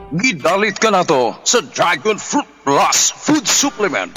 Gidalit ka na to sa Dragon Fruit Plus Food Supplement.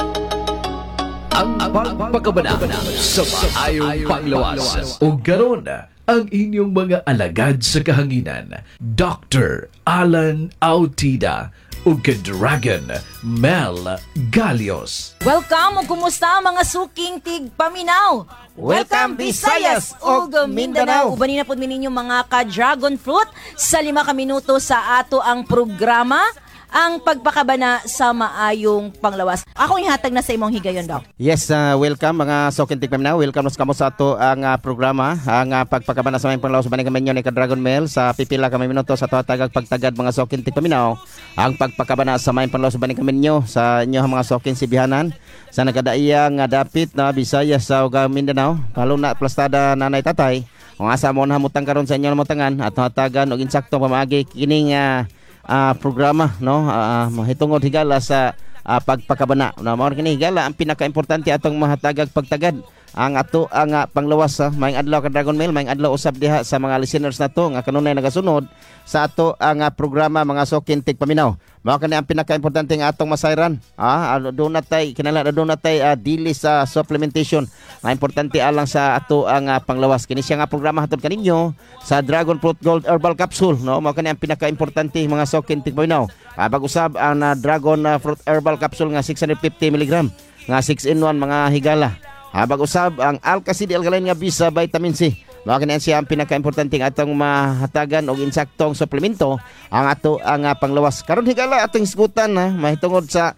Ang pagpakabana sa maayong panglawas. O garon ang inyong mga alagad sa kahanginan, Dr. Alan Autida o Dragon Mel Galios. Welcome o kumusta mga suking tigpaminaw? Welcome, Visayas ug Mindanao. Ubanin na po ninyo mga ka-dragon fruit sa 5 minuto sa ato ang programa, ang pagpakabana sa maayong panglawas. Ako ihatag na sa imong higayon, Doc. Yes, welcome mga Sokin Tigpaminaw. Welcome kamo sa ato ang programa, ang pagpakabana sa maayong panglawas. Ubanin kami ni ka-Dragon Mel sa pipila kami minuto sa tuwatagag pagtagad mga Sokin Tigpaminaw. Ang pagpakabana sa maayong panglawas ubanin kami sa inyo mga Sokin Sibihanan. Sa nagkadaiyang dapit na Visayas sa Mindanao, palo na plastada nanay tatay. Kung asa mo na hamutang karon sa inyo na mutangan at hatagan og insaktong pamaagi kining programa, no, mahitungod higala sa pagpakabana. No, mao kini higala ang pinakaimportante atong mahatagag pagtagad ang ato ang panglawas. Maayong adlaw ka Dragon Mail, maayong adlaw usab diha sa mga listeners nato nga kanunay nagasunod sa ato ang programa mga Sokin Tigpaminaw. Mao kani ang pinakaimportante nga atong masayran. Do natay kinala do natay dili sa supplementation. Nga importante alang sa ato ang panglawas. Kini siya nga programa hatod kaninyo sa Dragon Fruit Gold Herbal Capsule, no? Mao kani ang pinakaimportante mga Sokin Tigpaminaw. Pag-usab ang Dragon Fruit Herbal Capsule nga 650 mg nga 6-in-1 mga higala. Pag-usab ang Alkacid Alkaline nga bisa vitamin C. Mao kani siya ang pinakaimportante nga atong mahatagan og insaktong suplemento ang ato ang panglawas. Karon higala atong isgutan mahitungod sa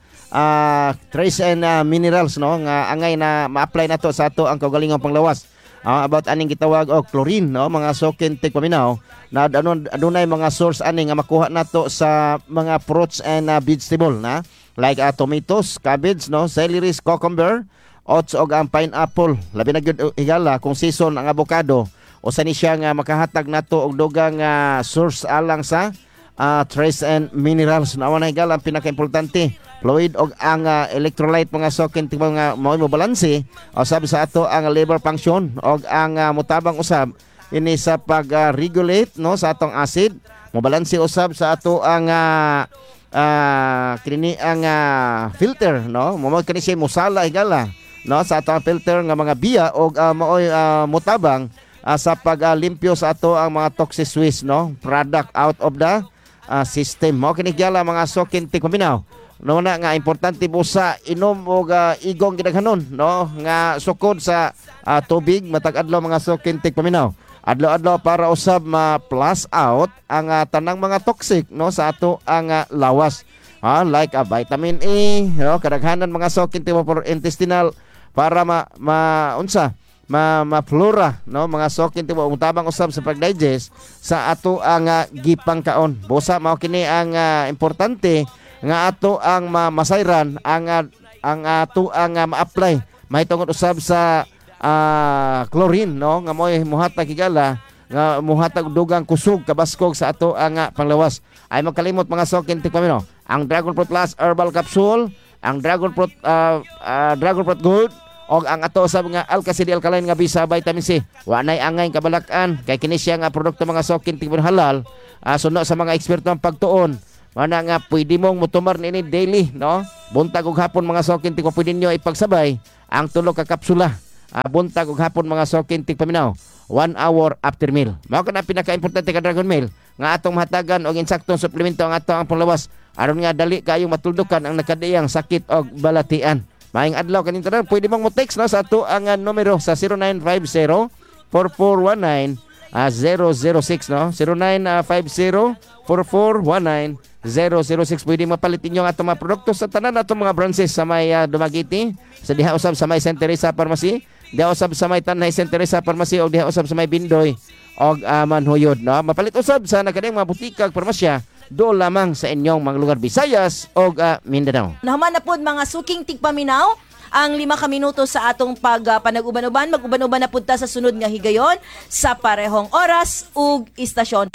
trace and minerals, no, nga angay na ma-apply nato sa ato ang kaugalingong panglawas. About aning gitawag og chlorine, no, mga Sokin Tigpaminaw na adunay mga source ani nga makuha nato sa mga fruits and vegetable na like tomatoes, cabbage, no, celery, cucumber, oats og ang pineapple. Labi na gyud higala kung season ang avocado o sa ni siya nga makahatag nato og dugang source alang sa trace and minerals. Nawa na higala ang pinakaimportante fluid og ang electrolyte mga Sokin Tigpaminaw nga mao mo balanse usab sa ato ang liver function og ang mutabang usab ini sa pag-regulate, no, sa atong acid mo balanse usab sa ato ang kini ang filter, no, mo kani siya musala higala, no, sa ato ang filter nga mga biya og maoy mutabang sa paglimpyo sa ato ang mga toxic waste, no, product out of the system. Mo kini gyala mga Sokin Tigpaminaw. No na nga importante po sa inom og igong gidaghanon, no, nga sukod sa tubig matag adlaw mga Sokin Tigpaminaw. Adlaw-adlaw para usab ma-plus out ang tanang mga toxic, no, sa ato ang lawas. Like vitamin A, no, kadaghanan mga Sokin Tigpaminaw for intestinal para ma-flora, no, mga Sokin Tigpaminaw mutabang usab sa pag-digest sa ato ang gipangkaon. Busa mao kini ang importante nga ato ang masayran ang ato ang ma-apply mahitungod usab sa chlorine, no, nga mo'y muhatag higala nga muhatag dugang kusog kabaskog sa ato ang panglawas. Ay magkalimot mga Sokin Tigpaminaw ang Dragon Fruit Plus Herbal Capsule, ang Dragon Fruit Gold og ang ato usab nga Alkacid Alkaline nga bisa vitamin C. Wa nay angay kabalakan kay kini siya nga produkto mga Sokin Tigpaminaw halal suno sa mga eksperto ang pagtuon. Mana nga pwede mong mutumar nini daily, no? Buntag ug hapon mga Sokin Tigpaminaw pwede niyo ipagsabay ang tulo ka kapsula. Buntag ug hapon mga Sokin Tigpaminaw 1 hour after meal. Mao kana pinaka-importante ka Dragon Mail nga atong mahatagan og insaktong suplemento ang ato ang panglawas aron nga dali kayong matuldukan ang nakadiyang sakit og balatian. Maayong adlaw kaning tanan pwede mong mo-text, no, sa ato ang numero sa 0950 4419 006, no, 0950 4419 006. Pwede mapalitin nyo nga itong mga produkto sa tanan na itong mga branches sa may Dumaguete, sa diha usab sa may St. Teresa Pharmacy, diha usab sa may Tanay St. Teresa Pharmacy o diha usab sa may Bindoy o Manhuyod, no? Mapalit usab sa nagkadayang mga butika parmasya do lamang sa inyong mga lugar Visayas o Mindanao. Naman na po mga suking Tigpaminaw ang 5 ka minuto sa atong panag-uban-uban. Mag-uban-uban na punta sa sunod nga higayon sa parehong oras ug istasyon.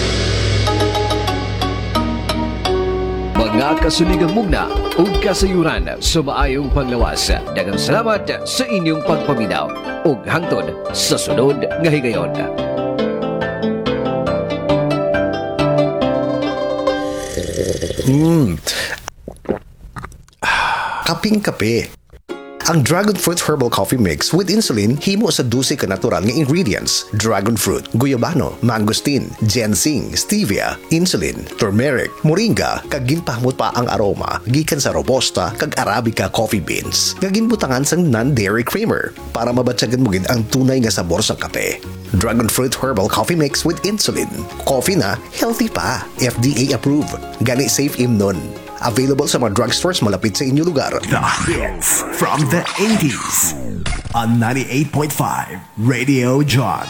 Mga kasuligang mugna o kasayuran sa maayong panglawas. Daghang salamat sa inyong pagpaminaw ug hangtod sa sunod nga higayon. Kaping-kape. Ang Dragon Fruit Herbal Coffee Mix with Insulin himo sa 12 ka natural nga ingredients: dragon fruit, guyabano, mangosteen, ginseng, stevia, insulin, turmeric, moringa, kag ginpahamot pa ang aroma gikan sa robusta kag arabica coffee beans nga ginbutangan sang non-dairy creamer para mabatyagan mo gid ang tunay nga sabor sa kape. Dragon Fruit Herbal Coffee Mix with Insulin. Coffee na healthy pa. FDA approved. Gani safe imnon. Available sa mga drugstores malapit sa inyong lugar. The hits from the 80s on 98.5 Radio John.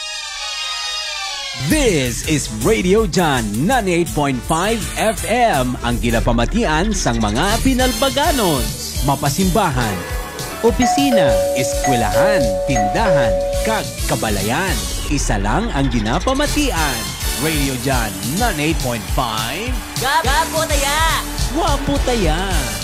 This is Radio John 98.5 FM, ang ginapamatian sang mga pinalbaganon, mapasimbahan, opisina, eskwelahan, tindahan, kag kabalayan. Isa lang ang ginapamatian. Radio John 98.5. Gapo taya! Wapo taya!